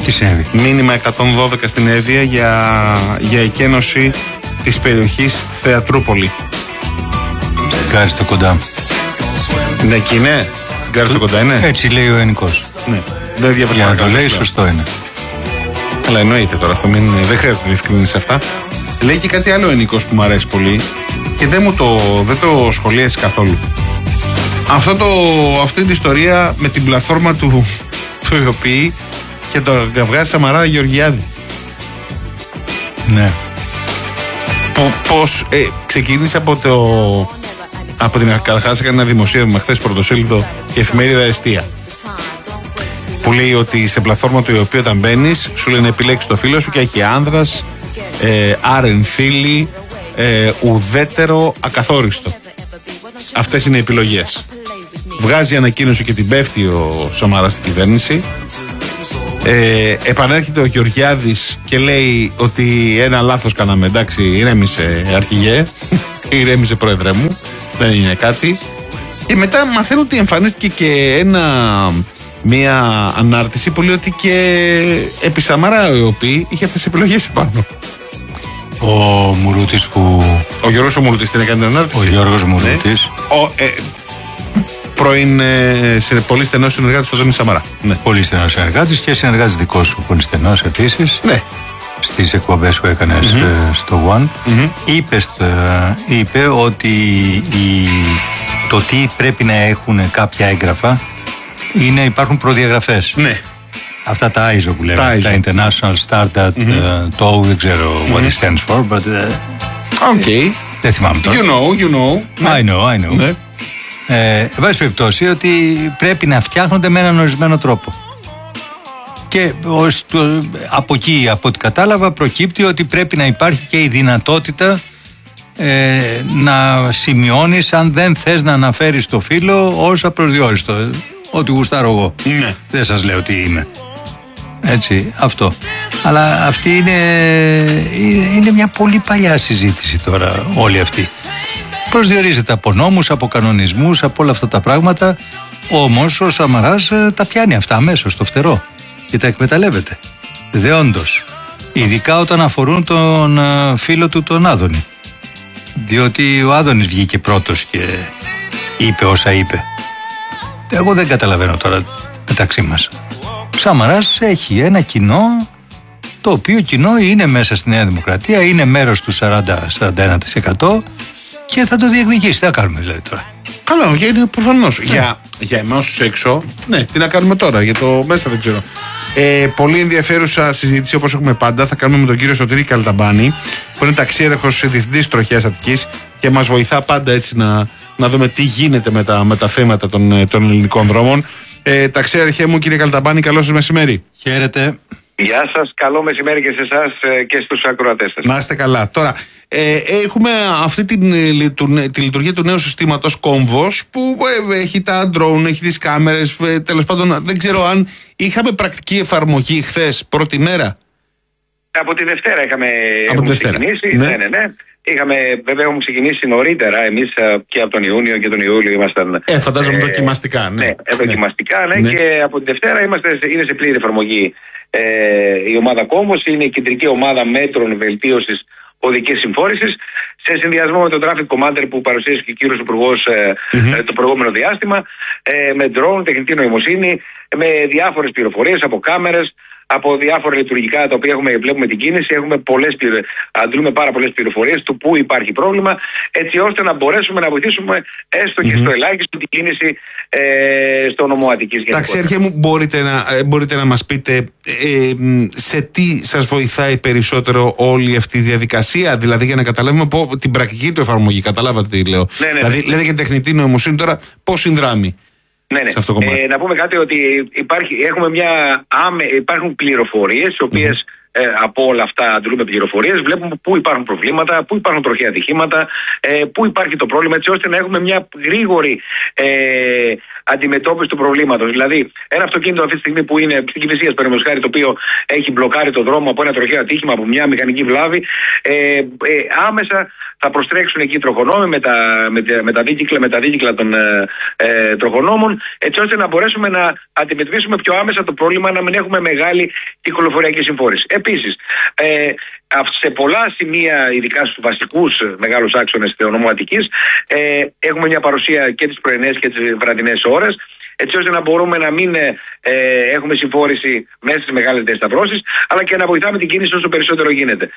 Τι συνέβη? Μήνυμα 112 στην Εύβοια για εκένωση της περιοχής Θεατρούπολη. Κάριστο κοντά. Ναι, εκεί είναι. Στην Κάριστο κοντά είναι. Έτσι λέει ο Ενικός. Ναι. Δεν διαβάζω. Για να το λέει, σωστό είναι. Αλλά εννοείται τώρα αυτό, δεν χρειάζεται να διευκρινίσει αυτά. Λέει και κάτι άλλο ο Ενικός που μου αρέσει πολύ και δεν το σχολίασε καθόλου. Αυτή την ιστορία με την πλατφόρμα του οποιοποιεί και το βγάζει Σαμαρά Γεωργιάδη. Ναι. Πώς ξεκίνησε από την καταρχάς έκανε ένα δημοσίευμα χθες πρωτοσέλιδο η εφημερίδα Εστία, που λέει ότι σε πλατφόρμα του η οποία όταν μπαίνεις σου λένε επιλέξεις το φίλο σου και έχει άνδρας, άρεν θήλη, ουδέτερο, ακαθόριστο. Αυτές είναι οι επιλογές. Βγάζει ανακοίνωση και την πέφτει ο Σαμαράς στην κυβέρνηση. Επανέρχεται ο Γεωργιάδης και λέει ότι ένα λάθος κάναμε. Εντάξει, ηρέμησε αρχηγέ, ηρέμησε πρόεδρε μου, δεν είναι κάτι. Και μετά μαθαίνω ότι εμφανίστηκε και μια ανάρτηση που λέει ότι και επί Σαμαρά ο οποίος είχε αυτές τις επιλογές πάνω. Ο Μουρούτης που... Ο Γιώργος ο Μουρούτης την έκανε την ανάρτηση. Ο Γιώργος Μουρούτης. Πρώην πολύ στενός συνεργάτης του Αντώνη Σαμαρά. Ναι. Πολύ στενός συνεργάτης και συνεργάτης δικός σου, πολύ στενός επίσης. Ναι. Στις εκπομπές που έκανες στο One. Είπε ότι το τι πρέπει να έχουν κάποια έγγραφα υπάρχουν προδιαγραφές. Ναι. Αυτά τα ISO που λέμε, τα International Standard, το δεν ξέρω what it stands for, but okay. Δεν θυμάμαι τώρα. You know. I know. Ναι. Εν πάση περιπτώσει ότι πρέπει να φτιάχνονται με έναν ορισμένο τρόπο. Και από εκεί, από ό,τι κατάλαβα, προκύπτει ότι πρέπει να υπάρχει και η δυνατότητα να σημειώνεις αν δεν θες να αναφέρεις το φύλο ως απροσδιόριστο. Ό,τι γουστάρω εγώ. Ναι. Δεν σας λέω τι είμαι. Έτσι, αυτό. Αλλά αυτή είναι μια πολύ παλιά συζήτηση τώρα όλη αυτή. Προσδιορίζεται από νόμους, από κανονισμούς, από όλα αυτά τα πράγματα. Όμως ο Σαμαράς τα πιάνει αυτά αμέσως στο φτερό και τα εκμεταλλεύεται. Δεόντως. Ειδικά όταν αφορούν τον φίλο του τον Άδωνη. Διότι ο Άδωνης βγήκε πρώτος και είπε όσα είπε. Εγώ δεν καταλαβαίνω τώρα μεταξύ μας. Ο Σαμαράς έχει ένα κοινό, το οποίο κοινό είναι μέσα στη Νέα Δημοκρατία, είναι μέρος του 40-41% και θα το διεκδικήσει. Τι θα κάνουμε δηλαδή τώρα? Καλά, είναι προφανώς. Για εμάς τους έξω, ναι, τι να κάνουμε τώρα, για το μέσα δεν ξέρω. Πολύ ενδιαφέρουσα συζήτηση όπως έχουμε πάντα θα κάνουμε με τον κύριο Σωτήρη Καλταμπάνη, που είναι ταξίαρχος διευθυντής Τροχέας Αττικής και μας βοηθά πάντα έτσι να δούμε τι γίνεται με τα θέματα των ελληνικών δρόμων. Ταξίαρχέ μου κύριε Καλταμπάνη, καλό σας μεσημέρι. Χαίρετε. Γεια σας, καλό μεσημέρι και σε εσάς και στους ακροατές σας. Να είστε καλά. Τώρα, έχουμε αυτή τη λειτουργία του νέου συστήματος Κόμβος που έχει τα drone, έχει τις κάμερες, τέλος πάντων δεν ξέρω αν είχαμε πρακτική εφαρμογή χθες πρώτη μέρα. Από τη Δευτέρα έχουμε ξεκινήσει. Ναι. Ναι. Βέβαια έχουμε ξεκινήσει νωρίτερα εμείς και από τον Ιούνιο και τον Ιούλιο ήμασταν. Φαντάζομαι δοκιμαστικά. Ναι, δοκιμαστικά, ναι. Και από τη Δευτέρα είναι σε πλήρη εφαρμογή η ομάδα Κόμβος. Είναι η κεντρική ομάδα μέτρων βελτίωσης οδικής συμφόρησης, σε συνδυασμό με τον Traffic Commander που παρουσίασε και ο κύριος Υπουργός το προηγούμενο διάστημα, με drone, τεχνητή νοημοσύνη, με διάφορες πληροφορίες από κάμερες, από διάφορα λειτουργικά τα οποία βλέπουμε την κίνηση, αντλούμε πάρα πολλές πληροφορίες του πού υπάρχει πρόβλημα, έτσι ώστε να μπορέσουμε να βοηθήσουμε έστω και στο ελάχιστο την κίνηση στο νομό Αττικής. Ταξιάρχε μου, μπορείτε να μας πείτε σε τι σας βοηθάει περισσότερο όλη αυτή η διαδικασία, δηλαδή για να καταλάβουμε την πρακτική του εφαρμογή, καταλάβατε τι λέω. Ναι. Δηλαδή λέτε και τεχνητή νοημοσύνη τώρα, πώς συνδράμει. Ναι. Να πούμε κάτι ότι υπάρχουν πληροφορίες οι οποίες από όλα αυτά αντλούμε πληροφορίες, βλέπουμε πού υπάρχουν προβλήματα, πού υπάρχουν τροχαία ατυχήματα, πού υπάρχει το πρόβλημα, έτσι ώστε να έχουμε μια γρήγορη αντιμετώπιση του προβλήματος. Δηλαδή, ένα αυτοκίνητο αυτή τη στιγμή που είναι στην Κηφισίας, παραδείγματος χάρη, το οποίο έχει μπλοκάρει το δρόμο από ένα τροχαίο ατύχημα, από μια μηχανική βλάβη, άμεσα θα προστρέξουν εκεί οι τροχονόμοι με τα δίκυκλα των τροχονόμων, έτσι ώστε να μπορέσουμε να αντιμετωπίσουμε πιο άμεσα το πρόβλημα, να μην έχουμε μεγάλη κυκλοφοριακή συμφόρηση. Επίσης, σε πολλά σημεία, ειδικά στους βασικούς μεγάλους άξονες της ονομοατικής, έχουμε μια παρουσία και τις πρωινές και τις βραδινές ώρες, έτσι ώστε να μπορούμε να μην έχουμε συμφόρηση μέσα στις μεγάλες διασταυρώσεις, αλλά και να βοηθάμε την κίνηση όσο περισσότερο γίνεται.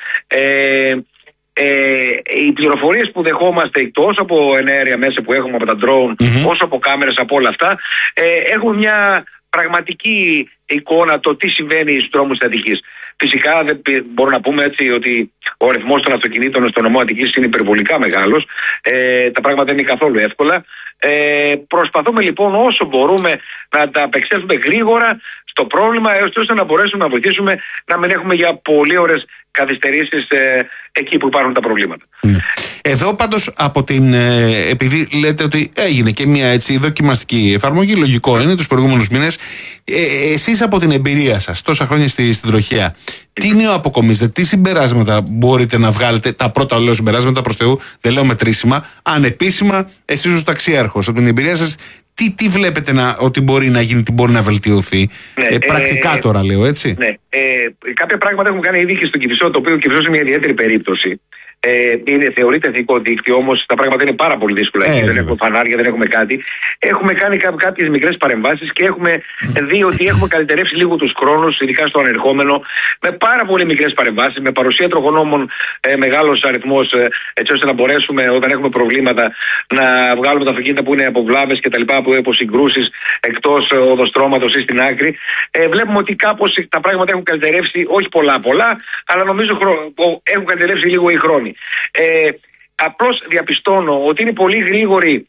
Οι πληροφορίες που δεχόμαστε τόσο από εναέρια μέσα που έχουμε από τα drone, όσο από κάμερες, από όλα αυτά, έχουμε μια πραγματική εικόνα το τι συμβαίνει στους δρόμους της Αττικής. Φυσικά δεν μπορούμε να πούμε έτσι ότι ο αριθμός των αυτοκινήτων στον νομό Αττικής είναι υπερβολικά μεγάλος. Τα πράγματα δεν είναι καθόλου εύκολα. Προσπαθούμε λοιπόν όσο μπορούμε να τα απεξέλθουμε γρήγορα στο πρόβλημα, ώστε να μπορέσουμε να βοηθήσουμε να μην έχουμε για πολύ ώρες καθυστερήσεις εκεί που υπάρχουν τα προβλήματα. Εδώ πάντως από την επειδή λέτε ότι έγινε και μια έτσι δοκιμαστική εφαρμογή, λογικό είναι τους προηγούμενους μήνες, εσείς από την εμπειρία σας τόσα χρόνια στην τροχέα, τι νέο αποκομίζετε, τι συμπεράσματα μπορείτε να βγάλετε, τα πρώτα λέω συμπεράσματα προς Θεού, δεν λέω μετρήσιμα, ανεπίσημα, εσείς ως ταξίαρχος από την εμπειρία σας, τι βλέπετε ότι μπορεί να γίνει, τι μπορεί να βελτιωθεί, πρακτικά τώρα λέω, έτσι. Ναι, κάποια πράγματα έχουμε κάνει ήδη και στον Κηφισό, το οποίο ο Κηφισός είναι μια ιδιαίτερη περίπτωση. Θεωρείται εθνικό δίκτυο, όμως τα πράγματα είναι πάρα πολύ δύσκολα. Δεν έχουμε φανάρια, δεν έχουμε κάτι. Έχουμε κάνει κάποιες μικρές παρεμβάσεις και έχουμε δει ότι έχουμε καλυτερεύσει λίγο τους χρόνους, ειδικά στο ανερχόμενο, με πάρα πολύ μικρές παρεμβάσεις, με παρουσία τροχονόμων μεγάλος αριθμός, έτσι ώστε να μπορέσουμε όταν έχουμε προβλήματα να βγάλουμε τα αυτοκίνητα που είναι από βλάβες και τα λοιπά, που από συγκρούσεις εκτός οδοστρώματος ή στην άκρη. Βλέπουμε ότι κάπως τα πράγματα έχουν καλυτερεύσει, όχι πολλά, αλλά νομίζω έχουν καλυτερεύσει λίγο οι χρόνοι. Απλώς διαπιστώνω ότι είναι πολύ γρήγορη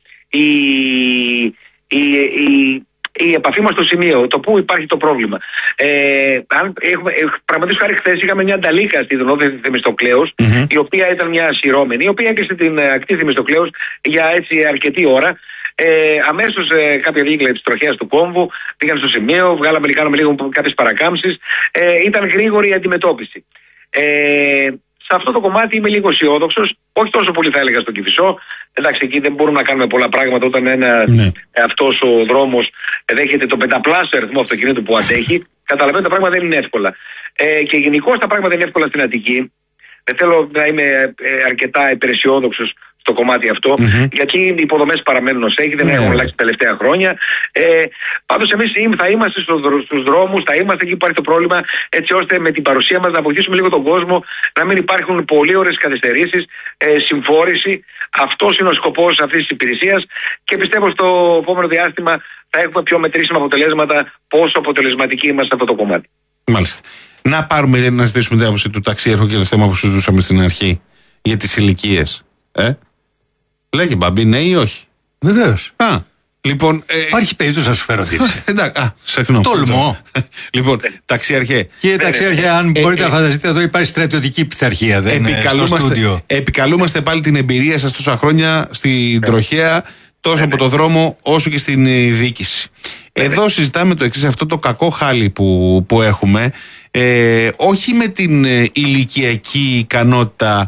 η επαφή μας στο σημείο, το που υπάρχει το πρόβλημα. Πραγματικά χάρη χθες είχαμε μια νταλίκα στη Δονόδη Θεμιστοκλέους, η οποία ήταν μια ασυρώμενη, η οποία έκλεισε την ακτή Θεμιστοκλέους για έτσι αρκετή ώρα. Αμέσως κάποια δίκλα της τροχέας του κόμβου πήγαν στο σημείο, κάναμε λίγο κάποιες παρακάμψεις. Ήταν γρήγορη η αντιμετώπιση. Σε αυτό το κομμάτι είμαι λίγο αισιόδοξος, όχι τόσο πολύ θα έλεγα στον Κηφισό. Εντάξει, εκεί δεν μπορούμε να κάνουμε πολλά πράγματα όταν αυτός ο δρόμος δέχεται το πενταπλάσιο αριθμό αυτοκινήτων που αντέχει. Καταλαβαίνετε, τα πράγματα δεν είναι εύκολα. Και γενικώς τα πράγματα είναι εύκολα στην Αττική. Δεν θέλω να είμαι αρκετά υπεραισιόδοξος στο κομμάτι αυτό, γιατί οι υποδομές παραμένουν ως έχει, δεν έχουν αλλάξει τα τελευταία χρόνια. Πάντως εμείς θα είμαστε στους δρόμους, θα είμαστε εκεί που υπάρχει το πρόβλημα, έτσι ώστε με την παρουσία μας να βοηθήσουμε λίγο τον κόσμο, να μην υπάρχουν πολλοί ώρες καθυστερήσεις, συμφόρηση. Αυτός είναι ο σκοπός αυτής της υπηρεσίας και πιστεύω στο επόμενο διάστημα θα έχουμε πιο μετρήσιμα αποτελέσματα, πόσο αποτελεσματικοί είμαστε σε αυτό το κομμάτι. Μάλιστα. Να ζητήσουμε την άποψη του ταξίαρχου και το θέμα που συζητούσαμε στην αρχή για τις ηλικίες. Λέγε Μπαμπή, ναι ή όχι? Βεβαίως. Λοιπόν, υπάρχει περίπτωση να σου φέρω τύψη. Συγγνώμη. Τολμώ. Λοιπόν, ταξιαρχέ. Κύριε ταξιαρχέ, αν μπορείτε να φανταστείτε, εδώ υπάρχει στρατιωτική πειθαρχία. Επικαλούμαστε πάλι την εμπειρία σας τόσα χρόνια στην τροχέα, τόσο από το δρόμο όσο και στην διοίκηση. Εδώ συζητάμε το εξής, αυτό το κακό χάλι που έχουμε, όχι με την ηλικιακή ικανότητα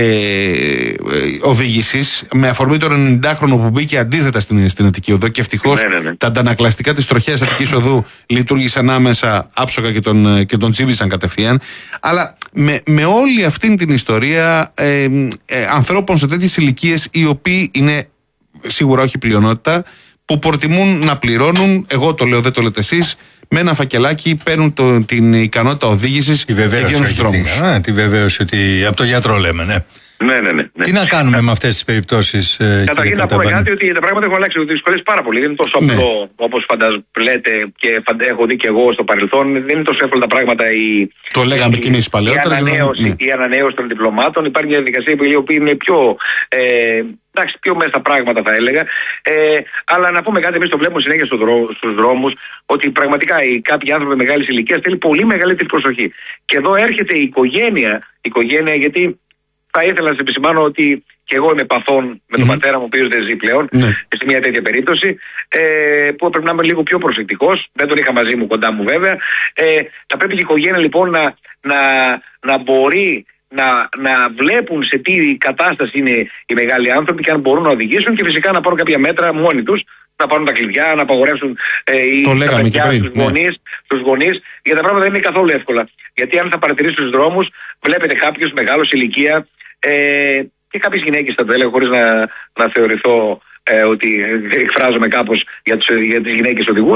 οδήγησης, με αφορμή τον 90χρονο που μπήκε αντίθετα στην Αττική Οδό και ευτυχώς τα αντανακλαστικά της τροχέας Αττικής Οδού λειτουργήσαν άμεσα άψογα και τον τσίμπησαν κατευθείαν, αλλά με όλη αυτή την ιστορία ανθρώπων σε τέτοιες ηλικίες, οι οποίοι είναι σίγουρα όχι πλειονότητα, που προτιμούν να πληρώνουν, εγώ το λέω, δεν το λέτε εσείς, με ένα φακελάκι παίρνουν την ικανότητα οδήγησης και βγαίνουν στους δρόμους. Τη βεβαίωση ότι από το γιατρό λέμε, ναι. Ναι. Τι να κάνουμε με αυτές τις περιπτώσεις, Καταρχήν να πούμε κάτι, ότι τα πράγματα έχουν αλλάξει, ότι δυσκολεύει πάρα πολύ. Δεν είναι τόσο απλό όπως λέτε και έχω δει και εγώ στο παρελθόν. Δεν είναι τόσο εύκολα τα πράγματα. Το λέγαμε κι εμείς παλαιότερα. Η ανανέωση των διπλωμάτων. Υπάρχει μια διαδικασία που είναι πιο. Εντάξει, πιο μέσα στα πράγματα θα έλεγα. Αλλά να πούμε κάτι, εμείς το βλέπουμε συνέχεια στους δρόμους, ότι πραγματικά κάποιοι άνθρωποι μεγάλης ηλικίας θέλει πολύ μεγαλύτερη προσοχή. Και εδώ έρχεται η οικογένεια, γιατί θα ήθελα να σας επισημάνω ότι και εγώ είμαι παθών με τον πατέρα μου, ο οποίος δεν ζει πλέον, σε μια τέτοια περίπτωση, που πρέπει να είμαι λίγο πιο προσεκτικός. Δεν τον είχα μαζί μου, κοντά μου βέβαια. Θα πρέπει η οικογένεια λοιπόν να μπορεί να βλέπουν σε τι κατάσταση είναι οι μεγάλοι άνθρωποι και αν μπορούν να οδηγήσουν, και φυσικά να πάρουν κάποια μέτρα μόνοι τους, να πάρουν τα κλειδιά, να απαγορεύσουν τα παιδιά στους γονείς, γιατί τα πράγματα δεν είναι καθόλου εύκολα. Γιατί αν θα παρατηρήσετε στους δρόμους, βλέπετε κάποιους μεγάλους ηλικία και κάποιες γυναίκες, θα το έλεγα χωρίς να θεωρηθώ ότι εκφράζομαι κάπως για τις γυναίκες οδηγούς.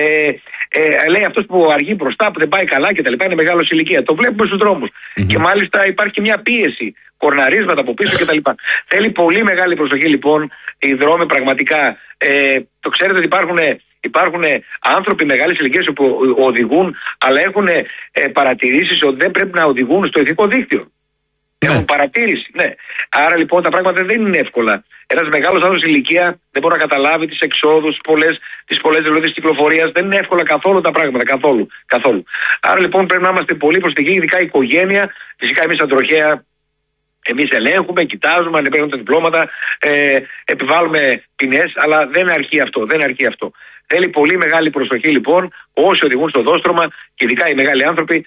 Λέει αυτός που αργεί μπροστά, που δεν πάει καλά κτλ. Είναι μεγάλος ηλικία. Το βλέπουμε στους δρόμους. Και μάλιστα υπάρχει και μια πίεση, κορναρίσματα από πίσω κτλ. Θέλει πολύ μεγάλη προσοχή λοιπόν οι δρόμοι πραγματικά. Το ξέρετε ότι υπάρχουν άνθρωποι μεγάλης ηλικίας που οδηγούν, αλλά έχουν παρατηρήσεις ότι δεν πρέπει να οδηγούν στο ηθικό δίκτυο. Έχουν παρατήρηση, ναι. Άρα λοιπόν τα πράγματα δεν είναι εύκολα. Ένας μεγάλος άνθρωπος ηλικία δεν μπορεί να καταλάβει τις εξόδους, τις πολλές δηλαδή κυκλοφορίας. Δεν είναι εύκολα καθόλου τα πράγματα. Καθόλου. Άρα λοιπόν πρέπει να είμαστε πολύ προσεκτικοί, ειδικά η οικογένεια. Φυσικά εμείς σαν τροχέα, εμείς ελέγχουμε, κοιτάζουμε αν υπάρχουν τα διπλώματα, επιβάλλουμε ποινές, αλλά δεν αρκεί αυτό. Θέλει πολύ μεγάλη προσοχή λοιπόν όσοι οδηγούν στο δόστρωμα, και ειδικά οι μεγάλοι άνθρωποι,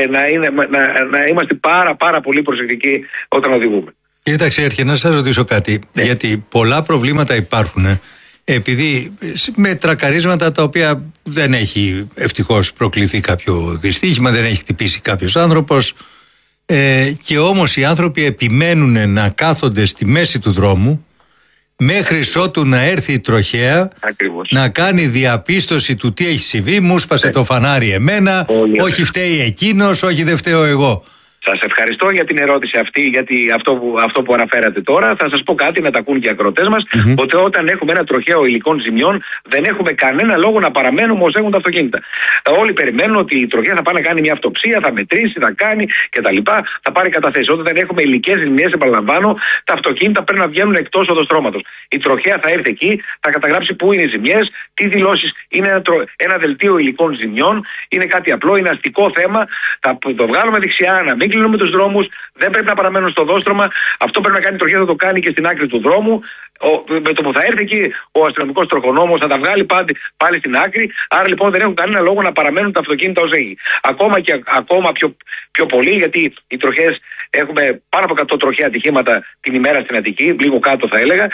να είμαστε πάρα πολύ προσεκτικοί όταν οδηγούμε. Κύριε Ταξιάρχη, να σας ρωτήσω κάτι, γιατί πολλά προβλήματα υπάρχουν, επειδή με τρακαρίσματα τα οποία δεν έχει ευτυχώς προκληθεί κάποιο δυστύχημα, δεν έχει χτυπήσει κάποιος άνθρωπος, και όμως οι άνθρωποι επιμένουν να κάθονται στη μέση του δρόμου μέχρι ότου να έρθει η τροχέα. Ακριβώς. Να κάνει διαπίστωση του τι έχει συμβεί. Μου σπάσε το φανάρι εμένα, όχι φταίει εκείνος, όχι δεν φταίω εγώ. Σας ευχαριστώ για την ερώτηση αυτή, γιατί αυτό που αναφέρατε τώρα. Θα σας πω κάτι, να τα ακούν και οι ακροατές μας, ότι όταν έχουμε ένα τροχαίο υλικών ζημιών, δεν έχουμε κανένα λόγο να παραμένουμε ως έχουν τα αυτοκίνητα. Όλοι περιμένουν ότι η τροχέα θα πάει να κάνει μια αυτοψία, θα μετρήσει, θα κάνει κτλ. Θα πάρει καταθέσεις. Όταν δεν έχουμε υλικές ζημιές, επαναλαμβάνω, τα αυτοκίνητα πρέπει να βγαίνουν εκτός οδοστρώματος. Η τροχέα θα έρθει εκεί, θα καταγράψει πού είναι οι ζημιές, τι δηλώσεις. Είναι ένα δελτίο υλικών ζημιών, είναι κάτι απλό, είναι αστικό θέμα. Θα το βγάλουμε δεξιά, να μην κλείνουμε τους δρόμους, δεν πρέπει να παραμένουν στο δόστρωμα. Αυτό πρέπει να κάνει η τροχέα, θα το κάνει και στην άκρη του δρόμου. Με το που θα έρθει εκεί ο αστυνομικός τροχονόμος, θα τα βγάλει πάλι στην άκρη. Άρα λοιπόν δεν έχουν κανένα λόγο να παραμένουν τα αυτοκίνητα ως έχει. Ακόμα πιο πολύ, γιατί οι τροχές, έχουμε πάνω από 100 τροχαία ατυχήματα την ημέρα στην Αττική, λίγο κάτω θα έλεγα.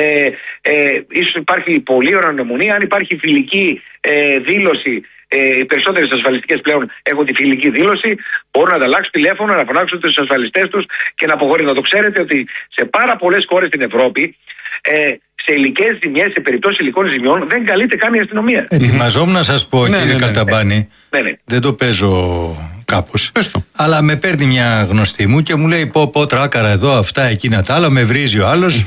Ίσως υπάρχει πολλή ορανομονία, αν υπάρχει φιλική δήλωση. Οι περισσότερες ασφαλιστικές πλέον έχουν τη φιλική δήλωση, μπορούν να ανταλλάξουν τηλέφωνο, να φωνάξουν τους ασφαλιστές τους και να αποχωρήσουν. Να το ξέρετε ότι σε πάρα πολλές χώρες στην Ευρώπη, σε υλικές ζημιές, σε περιπτώσεις υλικών ζημιών, δεν καλείται καν η αστυνομία. Ετοιμαζόμουν να σας πω, κύριε Καλταμπάνη, δεν το παίζω κάπως, αλλά με παίρνει μια γνωστή μου και μου λέει πω τράκαρα εδώ, αυτά, εκείνα τα άλλα, με βρίζει ο άλλος.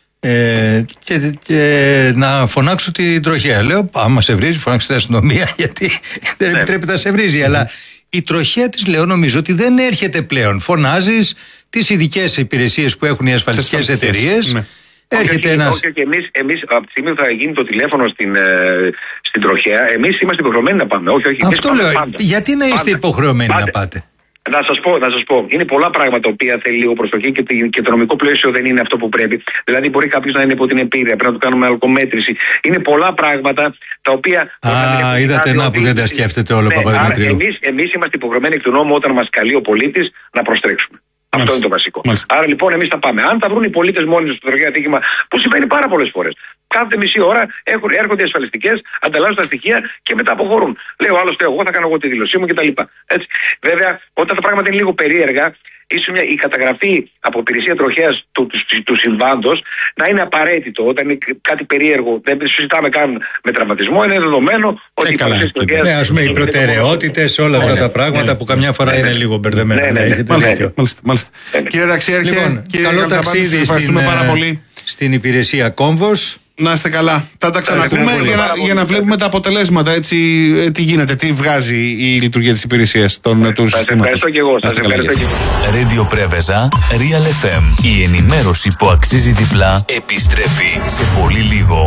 Και να φωνάξω την τροχέα. Λέω, άμα σε βρίζει, φωνάξε την αστυνομία, γιατί δεν επιτρέπεται να σε βρίζει. Αλλά η τροχέα της, λέω, νομίζω ότι δεν έρχεται πλέον. Φωνάζεις τις ειδικές υπηρεσίες που έχουν οι ασφαλιστικές εταιρείες. Έρχεται ένας. Και εμείς από τη στιγμή που θα γίνει το τηλέφωνο στην τροχέα, εμείς είμαστε υποχρεωμένοι να πάμε. Όχι, αυτό λέω. Γιατί να είστε υποχρεωμένοι να πάτε? Να σας πω, είναι πολλά πράγματα τα οποία θέλει λίγο προσοχή και το νομικό πλαίσιο δεν είναι αυτό που πρέπει. Δηλαδή, μπορεί κάποιος να είναι υπό την επίρρεια, πρέπει να του κάνουμε αλκομέτρηση. Είναι πολλά πράγματα τα οποία. Είδατε να που δεν τα σκέφτεται όλο ο Παπαδημητρίου. Εμείς είμαστε υποχρεωμένοι εκ του νόμου, όταν μας καλεί ο πολίτης, να προστρέξουμε. Αυτό είναι το βασικό. Άρα λοιπόν εμείς θα πάμε. Αν τα βρουν οι πολίτες μόνοι τους στο τροχαίο ατύχημα, που συμβαίνει πάρα πολλές φορές, κάθε μισή ώρα έρχονται οι ασφαλιστικές, ανταλλάσσουν τα στοιχεία και μετά αποχωρούν. Λέει ο άλλος, εγώ θα κάνω εγώ τη δήλωσή μου κτλ. Βέβαια, όταν τα πράγματα είναι λίγο περίεργα, η καταγραφή από υπηρεσία τροχέας του συμβάντος να είναι απαραίτητο. Όταν είναι κάτι περίεργο, δεν συζητάμε καν με τραυματισμό, είναι δεδομένο ότι η υπηρεσία τροχέας. Ναι, ας πούμε, οι προτεραιότητες, όλα αυτά τα πράγματα που καμιά φορά είναι λίγο μπερδεμένα. Μάλιστα. Κύριε Ταξιάρχε, καλό ταξίδι. Ευχαριστούμε πάρα πολύ. Στην υπηρεσία Κόμβος. Να είστε καλά. Θα τα ξαναπούμε για να βλέπουμε τα αποτελέσματα. Έτσι, τι γίνεται, τι βγάζει η λειτουργία της υπηρεσίας του συστήματος. Ευχαριστώ και εγώ. Radio Πρέβεζα, Real FM. Η ενημέρωση που αξίζει διπλά επιστρέφει σε πολύ λίγο.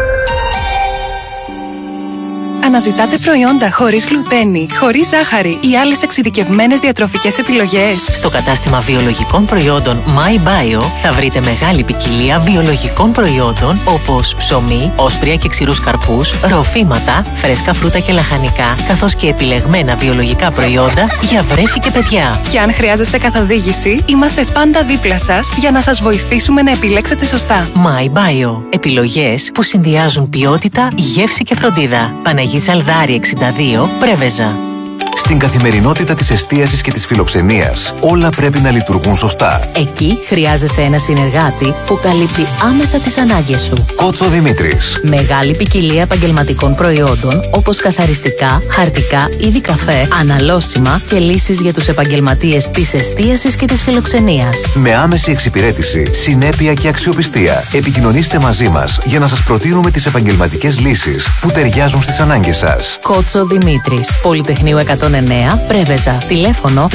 Αναζητάτε προϊόντα χωρίς γλουτένη, χωρίς ζάχαρη ή άλλες εξειδικευμένες διατροφικές επιλογές? Στο κατάστημα βιολογικών προϊόντων MyBio θα βρείτε μεγάλη ποικιλία βιολογικών προϊόντων όπως ψωμί, όσπρια και ξηρούς καρπούς, ροφήματα, φρέσκα φρούτα και λαχανικά, καθώς και επιλεγμένα βιολογικά προϊόντα για βρέφη και παιδιά. Και αν χρειάζεστε καθοδήγηση, είμαστε πάντα δίπλα σας για να σας βοηθήσουμε να επιλέξετε σωστά. MyBio. Επιλογές που συνδυάζουν ποιότητα, γεύση και φροντίδα. Παναγία Τσαλδάρη 62, Πρέβεζα. Στην καθημερινότητα της εστίασης και της φιλοξενίας, όλα πρέπει να λειτουργούν σωστά. Εκεί χρειάζεσαι ένα συνεργάτη που καλύπτει άμεσα τις ανάγκες σου. Κότσο Δημήτρης. Μεγάλη ποικιλία επαγγελματικών προϊόντων όπως καθαριστικά, χαρτικά, είδη καφέ, αναλώσιμα και λύσεις για τους επαγγελματίες της εστίασης και της φιλοξενίας. Με άμεση εξυπηρέτηση, συνέπεια και αξιοπιστία. Επικοινωνήστε μαζί μας για να σας προτείνουμε τις επαγγελματικές λύσεις που ταιριάζουν στις ανάγκες σας. Κότσο Δημήτρης. Πολυτεχνείου 109, Πρέβεζα. Τηλέφωνο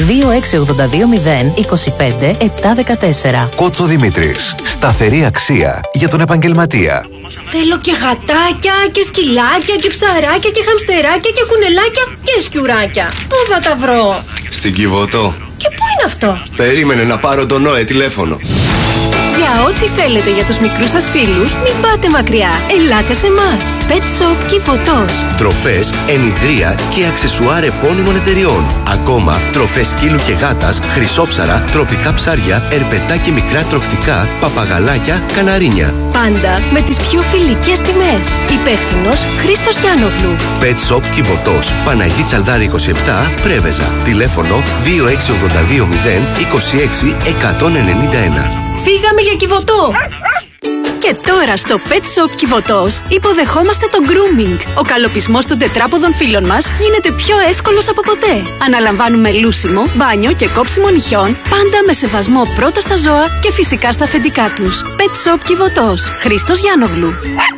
26820 25 714. Κότσο Δημήτρης. Σταθερή αξία για τον επαγγελματία. Θέλω και γατάκια και σκυλάκια και ψαράκια και χαμστεράκια και κουνελάκια και σκιουράκια. Πού θα τα βρω? Στην Κιβωτό. Και πού είναι αυτό? Περίμενε να πάρω τον Νόε τηλέφωνο. Για ό,τι θέλετε για τους μικρούς σας φίλους, μην πάτε μακριά. Ελάτε σε εμάς. Pet Shop Κιβωτός. Τροφές, ενιδρία και αξεσουάρ επώνυμων εταιριών. Ακόμα, τροφές σκύλου και γάτας, χρυσόψαρα, τροπικά ψάρια, ερπετά και μικρά τροχτικά, παπαγαλάκια, καναρίνια. Πάντα με τις πιο φιλικές τιμές. Υπεύθυνος Χρήστος Γιάννογλου. Pet Shop Κιβωτός. Παναγή Τσαλδάρη 27, Πρέβεζα. Τηλέφωνο 26820 26 191. Φύγαμε για Κιβωτό! Και τώρα στο Pet Shop Κιβωτός υποδεχόμαστε το grooming. Ο καλοπισμός των τετράποδων φίλων μας γίνεται πιο εύκολος από ποτέ. Αναλαμβάνουμε λούσιμο, μπάνιο και κόψιμο νυχιών, πάντα με σεβασμό πρώτα στα ζώα και φυσικά στα αφεντικά τους. Pet Shop Κιβωτός. Χρήστος Γιάννογλου.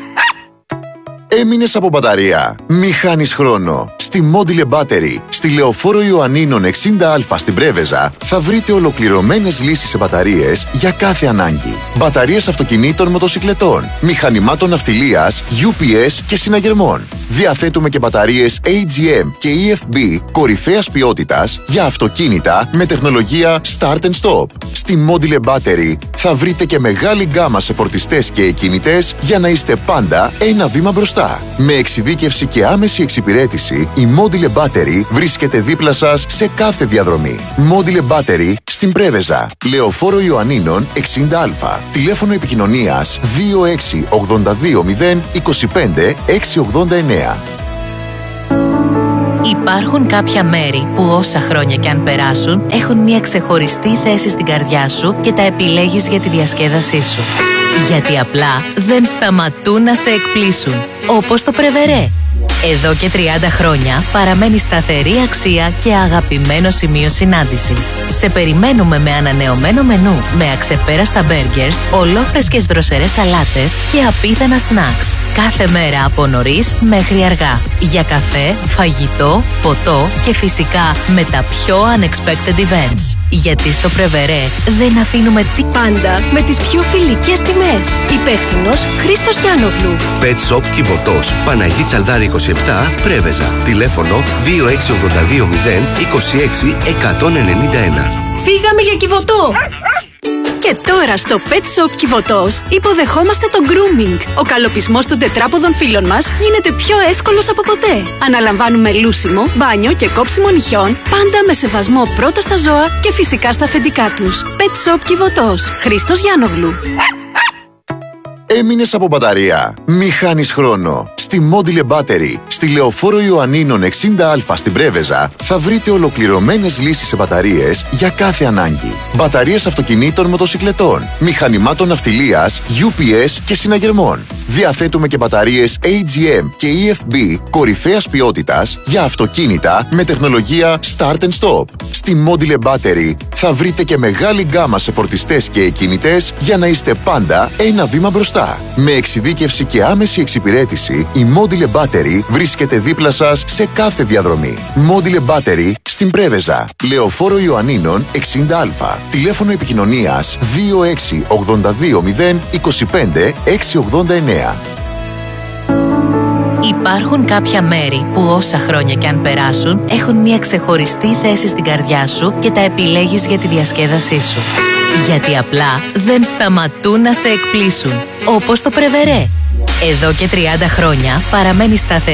Έμεινες από μπαταρία? Μη χάνεις χρόνο. Στη Module Battery, στη Λεωφόρο Ιωαννίνων 60Α στην Πρέβεζα, θα βρείτε ολοκληρωμένες λύσεις σε μπαταρίες για κάθε ανάγκη. Μπαταρίες αυτοκινήτων, μοτοσικλετών, μηχανημάτων ναυτιλίας, UPS και συναγερμών. Διαθέτουμε και μπαταρίες AGM και EFB κορυφαίας ποιότητας για αυτοκίνητα με τεχνολογία Start and Stop. Στη Module Battery θα βρείτε και μεγάλη γκάμα σε φορτιστές και εκκίνητες για να είστε πάντα ένα βήμα μπροστά. Με εξειδίκευση και άμεση εξυπηρέτηση, η Module Battery βρίσκεται δίπλα σας σε κάθε διαδρομή. Module Battery στην Πρέβεζα, Λεωφόρο Ιωαννίνων 60Α. Τηλέφωνο επικοινωνίας 26820 25 689. Υπάρχουν κάποια μέρη που όσα χρόνια κι αν περάσουν έχουν μια ξεχωριστή θέση στην καρδιά σου και τα επιλέγεις για τη διασκέδασή σου. Γιατί απλά δεν σταματούν να σε εκπλήσουν. Όπως το Πρεβερέ. Εδώ και 30 χρόνια παραμένει σταθερή αξία και αγαπημένο σημείο συνάντησης. Σε περιμένουμε με ανανεωμένο μενού, με αξεπέραστα μπέργκερς, ολόφρεσκες δροσερές σαλάτες και απίθανα σνακς. Κάθε μέρα από νωρίς μέχρι αργά. Για καφέ, φαγητό, ποτό και φυσικά με τα πιο unexpected events. Γιατί στο Πρεβερέ δεν αφήνουμε πάντα με τις πιο φιλικές τιμές. Υπεύθυνος Χρήστος Γιάννογλου. Pet Shop Κιβωτός. Παναγή Τσαλδάρη 27, Πρέβεζα. Τηλέφωνο 26820 26 191. Φύγαμε για Κιβωτό! Και τώρα στο Pet Shop Κιβωτός υποδεχόμαστε το grooming. Ο καλοπισμός των τετράποδων φίλων μας γίνεται πιο εύκολος από ποτέ. Αναλαμβάνουμε λούσιμο, μπάνιο και κόψιμο νυχιών, πάντα με σεβασμό πρώτα στα ζώα και φυσικά στα αφεντικά τους. Pet Shop Κιβωτός. Χρήστος Γιάννογλου. Έμεινες από μπαταρία? Μη χάνεις χρόνο. Στη Στη Mobile Battery, στη Λεωφόρο Ιωαννίνων 60Α στην Πρέβεζα, θα βρείτε ολοκληρωμένες λύσεις σε μπαταρίες για κάθε ανάγκη. Μπαταρίες αυτοκινήτων, μοτοσικλετών, μηχανημάτων ναυτιλίας, UPS και συναγερμών. Διαθέτουμε και μπαταρίες AGM και EFB κορυφαίας ποιότητας για αυτοκίνητα με τεχνολογία Start and Stop. Στη Mobile Battery θα βρείτε και μεγάλη γκάμα σε φορτιστές και εκκινητές για να είστε πάντα ένα βήμα μπροστά. Με εξειδίκευση και άμεση εξυπηρέτηση, η Mobile Battery βρίσκεται δίπλα σας σε κάθε διαδρομή. Mobile Battery στην Πρέβεζα, Λεωφόρο Ιωαννίνων 60Α. Τηλέφωνο επικοινωνίας 2682025689. Υπάρχουν κάποια μέρη που όσα χρόνια κι αν περάσουν έχουν μια ξεχωριστή θέση στην καρδιά σου και τα επιλέγεις για τη διασκέδασή σου. Γιατί απλά δεν σταματούν να σε εκπλήσουν. Όπως το Πρεβερέ. Εδώ και 30 χρόνια παραμένει σταθερή